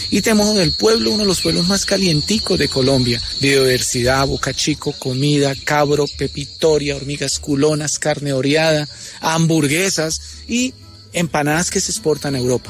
Y tenemos del pueblo, uno de los pueblos más calienticos de Colombia. Biodiversidad, Boca Chico, comida, cabro, pepitoria, hormigas culonas, carne oreada, hamburguesas y empanadas que se exportan a Europa.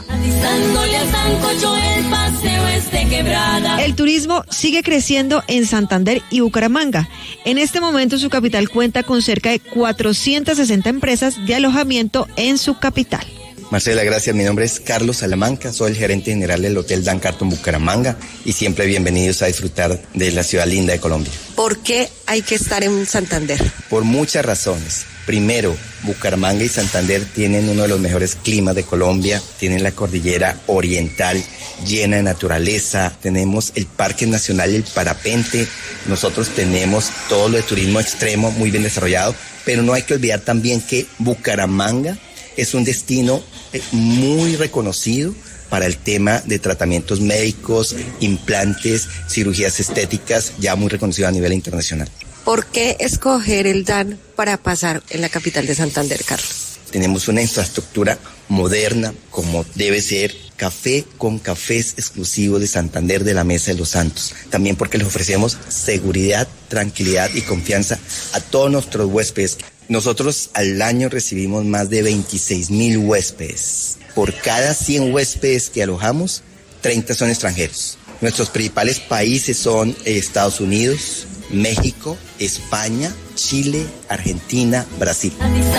El turismo sigue creciendo en Santander y Bucaramanga. En este momento su capital cuenta con cerca de 460 empresas de alojamiento en su capital. Marcela, gracias. Mi nombre es Carlos Salamanca, soy el gerente general del Hotel Dan Carton Bucaramanga y siempre bienvenidos a disfrutar de la ciudad linda de Colombia. ¿Por qué hay que estar en Santander? Por muchas razones. Primero, Bucaramanga y Santander tienen uno de los mejores climas de Colombia, tienen la cordillera oriental llena de naturaleza, tenemos el Parque Nacional El Parapente, nosotros tenemos todo lo de turismo extremo muy bien desarrollado, pero no hay que olvidar también que Bucaramanga es un destino muy reconocido para el tema de tratamientos médicos, implantes, cirugías estéticas, ya muy reconocido a nivel internacional. ¿Por qué escoger el DAN para pasar en la capital de Santander, Carlos? Tenemos una infraestructura moderna, como debe ser, café con cafés exclusivos de Santander de la Mesa de los Santos. También porque les ofrecemos seguridad, tranquilidad y confianza a todos nuestros huéspedes. Nosotros al año recibimos más de 26,000 huéspedes. Por cada 100 huéspedes que alojamos, 30 son extranjeros. Nuestros principales países son Estados Unidos, México, España, Chile, Argentina, Brasil.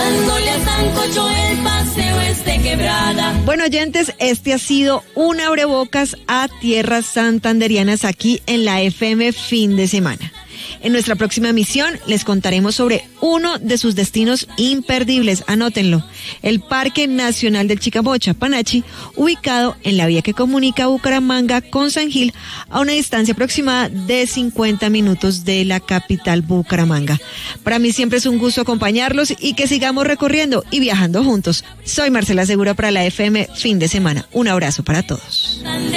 Bueno, oyentes, este ha sido un abrebocas a tierras santanderianas aquí en la FM Fin de Semana. En nuestra próxima emisión les contaremos sobre uno de sus destinos imperdibles, anótenlo, el Parque Nacional del Chicamocha, Panachi, ubicado en la vía que comunica Bucaramanga con San Gil a una distancia aproximada de 50 minutos de la capital Bucaramanga. Para mí siempre es un gusto acompañarlos y que sigamos recorriendo y viajando juntos. Soy Marcela Segura para la FM Fin de Semana. Un abrazo para todos.